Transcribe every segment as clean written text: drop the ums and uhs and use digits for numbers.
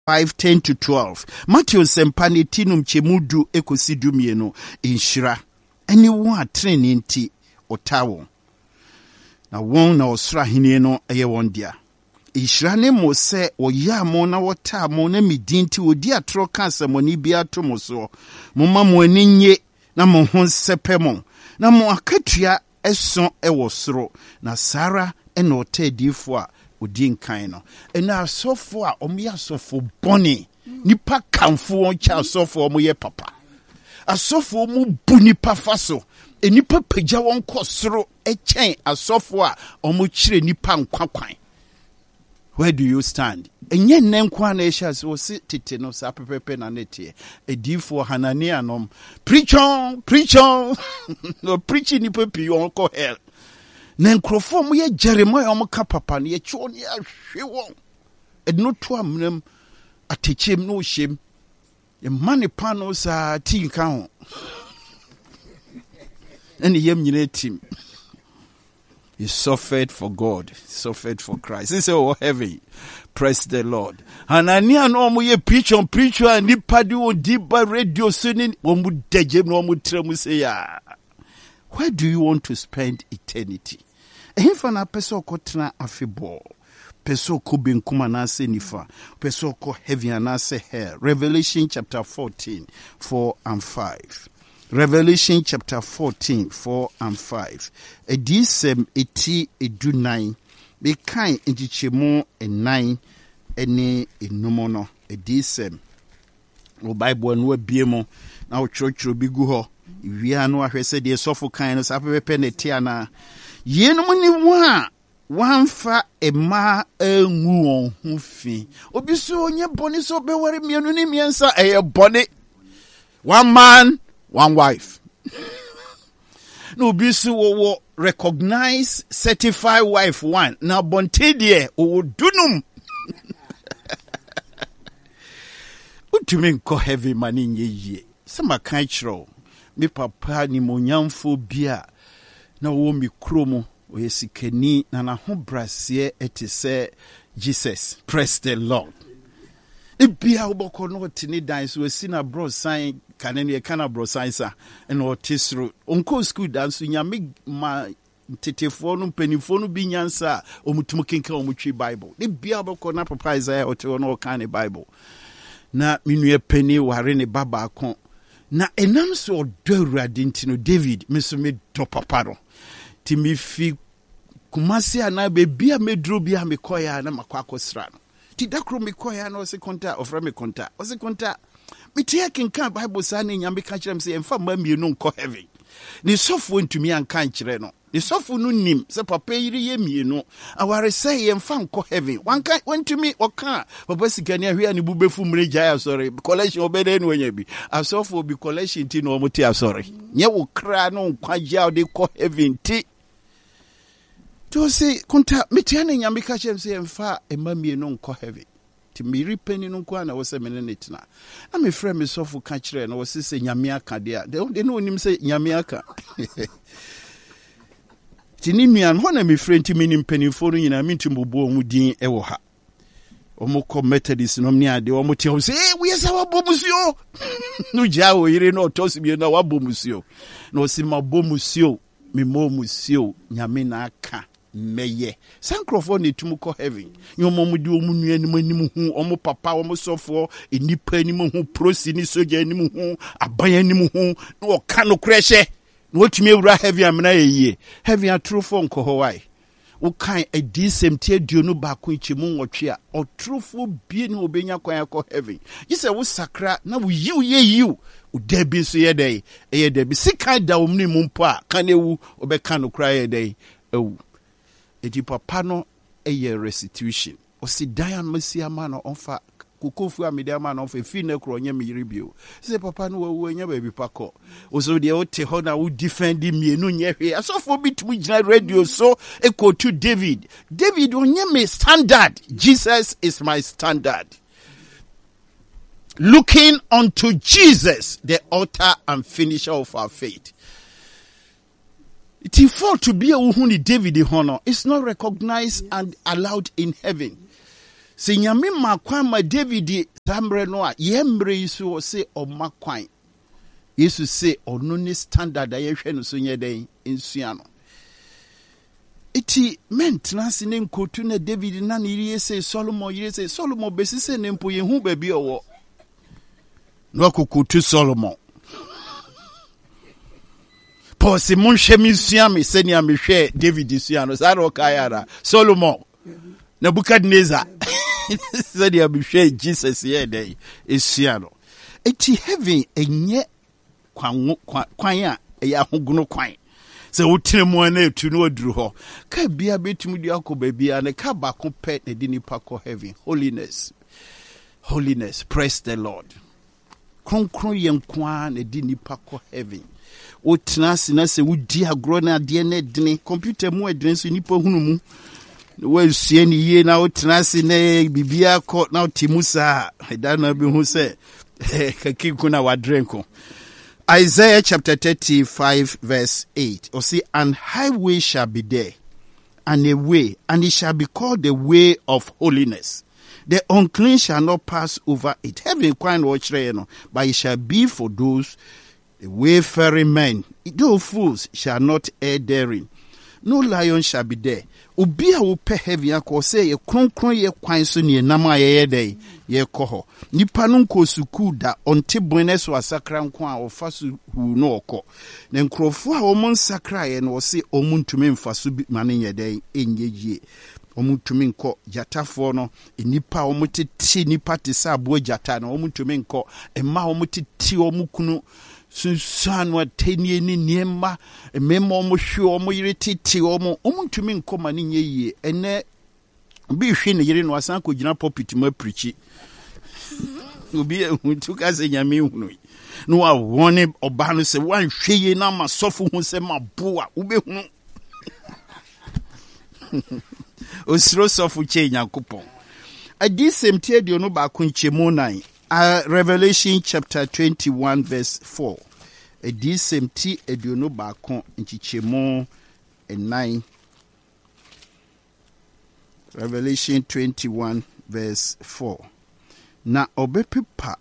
5:10-12. Matthew sempane tinum chemudu ekosidumieno inshira. Anyone training ti otawo. Na won na osra henie no eye won dia. Inshira ne mo se oya mo na wota mo na midinti odi atro kansa mo ni bia to mo so. Mo ma mo ani nye na mo ho sepe mo. Na mo akatua eson ewo soro. Na Sara ena otedifo a odi nkan no. Ena asofo a omo asofo boni. Nipa kamfo on cha asofo omo ye papa. Asofo mu bu nipa faso. Enipa pagya won kosoro echen asofo a omo kire nipa nkwakwan. Where do you stand? Enye nenkwa na esha so si tete no sa pepepe na nete. Edifo Hanania nom preach on no preaching nipa pi on ko hell. Na nkrofo mo ye Jeremiah omo ka papa na ye chuo ne ahwe won. Edno to amnam atechem no shem. Ye mane pano sa tinka ho. And yem nyine team. He suffered for God, suffered for Christ. He said, oh, heavy. Praise the Lord. Hanania no mo ye preach and nipa di o diba radio sunin omu dejem no omu tremu say ya. Where do you want to spend eternity? Ehimfa na peso kotena afebo. Peso ko benkuma na se nifa. Peso ko heavy na se hell. Revelation chapter 14, 4 and 5. Revelation chapter 14, 4 and 5. Edisem eti edunai. Be kind intichemo enine ene enumono. Edisem. O Bible no biemo. Na o church bi gu ho. Wia no ahwese de sofo kan no sapepe ne tia na. Yenum ni wa wanfa ema enwu on hu fi. Obi so onye boni so be ware mienu ni miensa eye boni. One man, one wife. No bisu wo recognize certified wife one. Na bonte die o dunum. Utumi nko heavy mani nye. Sama kan chiro. Me papa ni monyamfo bia na wo mi kromo o yesikani na na ho brasie etise Jesus. Praise the Lord. Ibia oboko no tini dan so sina bro sign kanene e kana bro sign sa na otisro onko school dan so nyame ma tetefo no penifo no bi nyansa omutum kenka omutwi Bible. Ibia oboko na papa Isaiah ote no kan Bible. Na minue peni ware ne baba akon. Na enam so odawurade ntino David meso me do papa no. Ti mi fi kumasi ana be bia medro bia me koya na makwa akosra no. Ti dakro me koya na ose konta ofra me konta. Ose konta me tie kenka Bible sa na nyame ka kire me se emfa ma mienu nko heaven. Ni sofo ntumi anka kire no. Ni sofo no nim se papa yiri ye mienu. Aware say emfa nko heaven. Wanka wentumi oka papa sikani ahwe ani bubefu mreja ya sorry. Collection obede no nya bi. Asofo bi collection ti no omuti asori. Nye wo kra no nkwaja de ko heaven ti. To say konta metiane nyame ka chem se emfa ema mienu nko heaven. Ti miri peni no kwa na wo se menene tina. Na me frɛ me sofo ka kire na wo se nyame aka de a. De no onim se nyame aka. Tini nuan ho na me frɛ nti minim penifo no nyina mintimbobo mu din ewo ha. Omo ko Methodist no ne ade omo te ho se we yesa wa bomusio. No ja wo yire no tosibie na wa bomusio. No si ma bomusio me mo musio nyame na aka meye. Sankrofo ne tum ko heaven. Nyomo mu di omu nuanim anim hu omo papa omo sofo enipa anim hu prosi ni soja anim hu aban anim hu no ka no kreshe. No tumi ewura heavy amena yeye heavy atrofo nko why wo kan adisem tie duonu ba ko ichimu nwotwe a otrofo bie ni obenya kwan akọ heaven yise wo sakra na wo yiu udebi so ye dey eye debi sika da omni mu mpo a kan ewu obeka no kra ye dey ewu eti papa no eye restitution o si dan masia ma no onfa kukofu amede ama no fe fi na kro nya meyiri bio se papa no wawu anya ba bi pakọ oso de o te ho na wo defend mienu nya hwe asofo bitum gina radio so equal to David onye me standard. Jesus is my standard. Looking unto Jesus, the author and finisher of our faith. It is for to be a uhuni David honor. It's not recognized and allowed in heaven. Se nyame makwa ma David Sambre no a yembre yisu se oma kwan. Yesu se ono ne standard ayehwe no so nyeden ensua no. Iti maintenance ne nkotu na David na yiri se Solomon yiri se Solomon besise ne mpo yehu ba bi owo. No kokotu Solomon. Paul se mon chemi sua me seni a me hwe David sua no sa ro kayara Solomon Nebukadnezar seni a me hwe Jesus ye dey esua no. Iti heaven enye kwan a eya hoguno kwan. Se wotire mu na etu no aduru ho ka bia betumi di akoba bia ne ka ba ko pe na di nipa ko heaven. Holiness, praise the Lord. Konkron yenkwa na di nipa ko heaven. Wotina sina se wudi agro na de na dine computer mu adine so nipa hunu mu we sie ni ye na wotina sina bibia ko na timusa da na bi hu se kakiku na wadrenko. Isaiah chapter 35 verse 8. Or see, an highway shall be there, and a way, and it shall be called the way of holiness. The unclean shall not pass over it. Heaven quite watch but it shall be for those the wayfaring men. Those fools shall not err therein. No lion shall be there. Ubia will pay heavy and say ye kronkron ye kwan so ne nama ye dey ye koho. Nipa no nko suku da onte bones wa sakra nko a ofasu hu no okọ. Na nkrofo a omon sakra ye no se omuntumi mfaso bi mane ye dey enyegie. Omuntumi nko jatafo no nipa omutiti nipa te sa abo jata na omuntumi nko emma omutiti omukunu sunsan wa tenie ni niema memo omuhwe omuyiriti omuntumi nkoma ni nyeye ene bi hwe ne yire no asan ko gina pulpit ma preachi obi huntuka se nyame hunu no wa wone oba no se wan hweye na masofu hu se maboa ubehunu osiro sofu che Nyankopon adi semtie de no ba ko nchemu nan. Revelation chapter 21 verse 4. Edi semti eduonu baako nchichemo 9. Revelation 21 verse 4. Na obepepa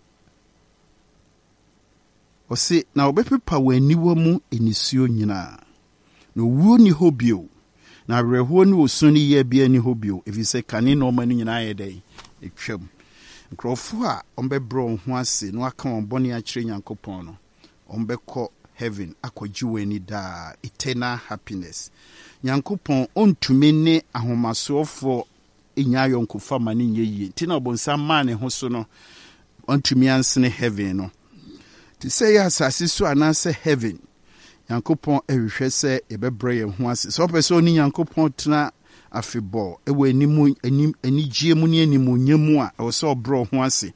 ose na obepepa waniwa mu enisuo nyina. No wuo ni hobio. Na reho ni osuni ye bia ni hobio. Efise kane no mani nyina yedai etwam. Nkrofo a ombebro ho ase no aka won bone a kire Nyankopon no ombekọ heaven akọji weni da eternal happiness. Nyankopon ontumi ne ahomasofo enya yonkofa mane nyeye tina obonsa ma ne ho so no ontumi ansene heaven no ti say asase so anase heaven Nyankopon ehwehwe se ebebre ye ho ase so person ni Nyankopon tena afebo ewe enijie mu ne animonyam a o so bro ho ase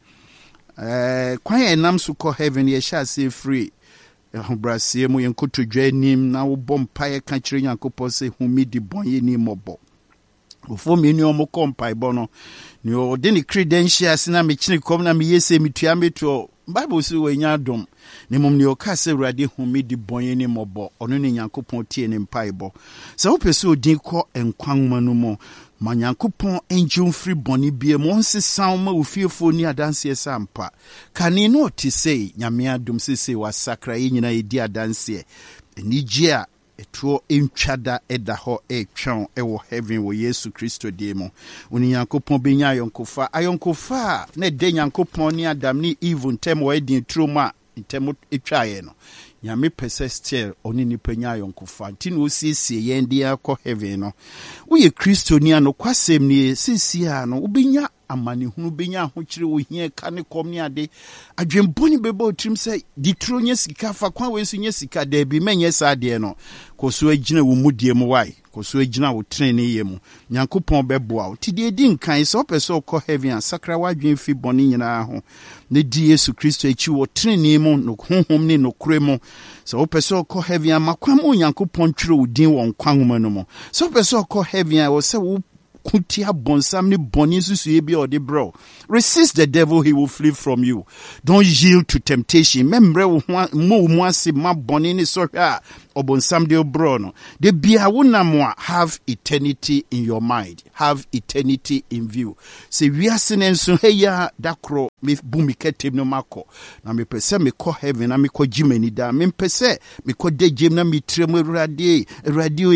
kwan enam so ko heaven ye sha se free hobrasie mu yenkotodwa anim na wo bompae ka kire Nyankopon se humidi bonye ni mobo ofo meni omo kompai bono ni o de ni credentials na me chini kom na me yese mitua meto Bible si we nya dom ne mom ne o ka se urade humidi bonye ni mobo ono ne Nyankopon tie ne mpaibo se wo pese odin ko enkwanma no mo ma Nyankopon enjum free boni bie mo nsesan ma ofiefo ni adanse sampa kane no ti sei nyame adom sese wa sakra ye nyina edi adanse enije a etuo entwada edaho etwon ewo heaven wo Yesu Kristo demo oni Nyankopon benya ayonkofa na de Nyankopon ni Adam ni Eve ntem wo edin troma ntem etwaye no nyame pese still oni ni penya ayonkofa tinu osiesie yende akọ heaven no wo ye Kristo ni anokwasem ni sisia no ubenya amani hunu benya ho kire wo hia ka ne kom ni ade adwemboni beba otrim se ditro nya sika fa kwa we so nya sika da bi menye sa de no koso agina wo mudie mu wai koso agina wo trene ye mu Nyankopon beboa wo ti de di nkan se opeso ko heaven sakra wadwen fi boni nyina ho ne di Yesu Kristo echi wo trene mu no honhom ni no kure mu se opeso ko heaven makwam Nyankopon twere wo din won kwanhoma no mu se opeso ko heaven wo se wo kutia bonsam ni boni susu ebi or the bro. Resist the devil, he will flee from you. Don't yield to temptation. Membre mo mwasi ma boni ni soha obonsam de bro no. De bia wona mo have eternity in your mind. Have eternity in view. Se wiase nenso heya dakro me bumi ketem no mako. Na me pese me ko heaven na me ko jimani da. Me pese me ko de jem na me tremu radio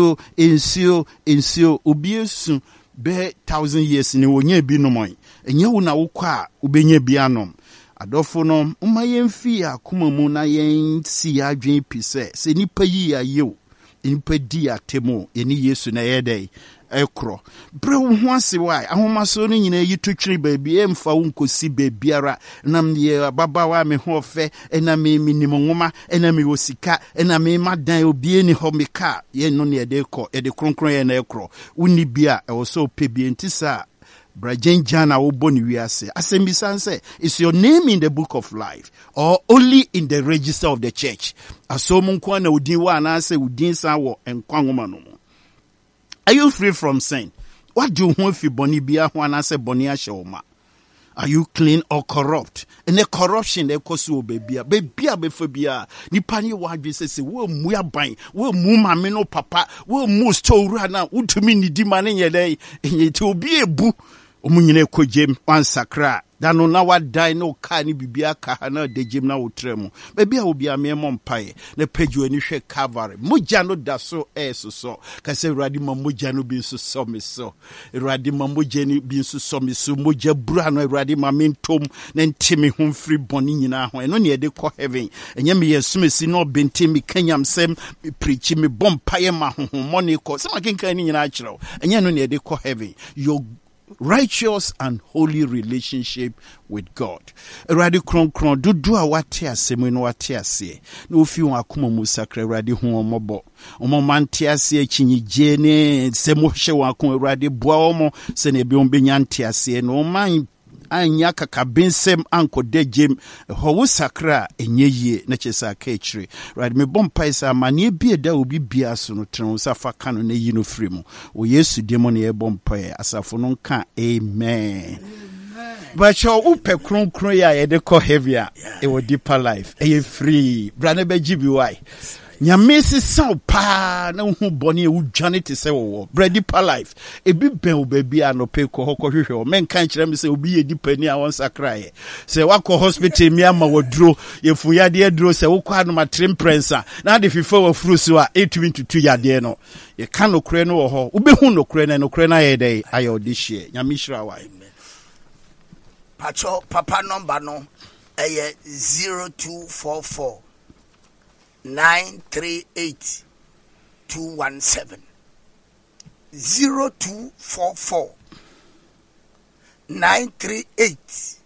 insio obiesu be 1,000 years ni wonye bi no moy enye wo na wo kwa ubenye bi anom adofo no umma yemfi akoma mu na yen si adwen pise se nipa yi ayew nipa di atemo eni Yesu na yedai ekro bre wo ho ase wai ahomaso no nyina yi totwiri baabi emfa wo nkosi baabiara nam ye babawa me ho fe ena me minimongoma ena me wosika ena me madan obi eni ho meka ye no ne de kɔ ye de kronkron ye na ekro woni bia e wo so pebie ntisa Brajenjana woboni wiase asembisanse is your name in the book of life or only in the register of the church asomu kwa na udin wa na ase udin san wo enkwangoma no. Are you free from sin? What do you want if boni bia ho na se boni ahye wo ma? Are you clean or corrupt? And the corruption they cause you baby befa bia ni pani wadwe se wo mu aban wo mu mame no papa wo mu store na utumi ni di mane ye dai ti obi ebu omunyine kojem wansakra dano na wadai no ka ni bibia ka na de jem na wotremu baby a obi amemo mpae na page ani hwe Calvary moja no da so so ka se urade ma moja no bi so so me so urade ma moja ni bi so me so moja bura no urade ma mentom na ntimi ho free boni nyina ho eno ne de ko heaven enye me yesumesi no bentimi kanyam sem preach me bompae ma ho money ko se makenkan ni nyina akiro enye no ne de ko heaven your righteous and holy relationship with God. Eradi kron dudu a wate asemu no wate ase. No fi won akoma mu sakra eradi hu omobo. Omo mante ase chinyije ne semo hye won akoma eradi boa omo se ne bi on benya nte ase no man anya kaka bensem anko dejem ho wo sakra enyeye na chesa ka echire right me bompai sa mane bia da obi bia so no tren sa fa kanu na yi no free mu o Yesu demo ne bompai asafo no nka amen. But your upe kron ya ye de ko heavier e wo deeper life e free brane be gibi why nyamesi sa pa na hu boni e wudwane te se wo bready pa life e bi ben obabi anope ko hokɔ hwehwɛ o men kan kyerɛ me se obi ye dipani a won sakrae se wakɔ hospital mi ama woduro ye fu yade aduro se wo kwa no matrim prensa na de fifa wa furu so a etumi tutu yade no ye kan no kure no wo ho ubehu no kure na ye dai ayo de hye nyamishira wa pacho papa number no 0244 938 217 0244 938